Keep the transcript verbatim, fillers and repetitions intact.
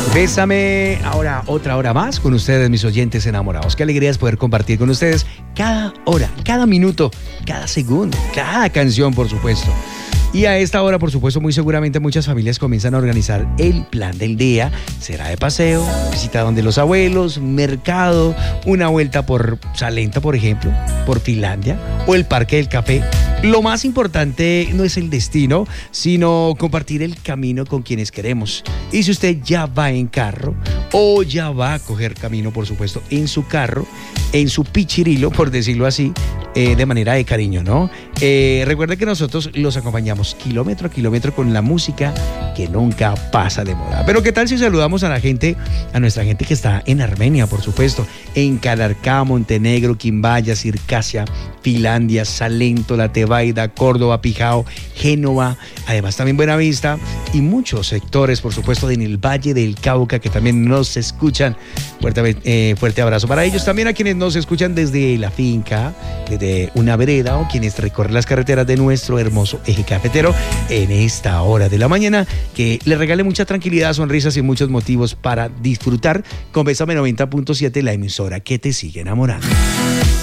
Bésame, ahora otra hora más con ustedes, mis oyentes enamorados. Qué alegría es poder compartir con ustedes cada hora, cada minuto, cada segundo, cada canción, por supuesto. Y a esta hora, por supuesto, muy seguramente muchas familias comienzan a organizar el plan del día. Será de paseo, visita donde los abuelos, mercado, una vuelta por Salenta, por ejemplo, por Finlandia o el Parque del Café. Lo más importante no es el destino, sino compartir el camino con quienes queremos. Y si usted ya va en carro o ya va a coger camino, por supuesto, en su carro, en su pichirilo, por decirlo así, eh, de manera de cariño, ¿no? Eh, recuerde que nosotros los acompañamos kilómetro a kilómetro con la música que nunca pasa de moda. Pero ¿qué tal si saludamos a la gente, a nuestra gente que está en Armenia, por supuesto, en Calarcá, Montenegro, Quimbaya, Circasia, Finlandia, Salento, La Tebaida, Córdoba, Pijao, Génova, además también Buenavista y muchos sectores, por supuesto, en el Valle del Cauca que también nos escuchan. Fuerte, eh, fuerte abrazo para ellos. También a quienes nos escuchan desde la finca, desde una vereda o quienes recorren las carreteras de nuestro hermoso eje cafetero en esta hora de la mañana, que les regale mucha tranquilidad, sonrisas y muchos motivos para disfrutar con Bésame noventa punto siete, la emisora que te sigue enamorando.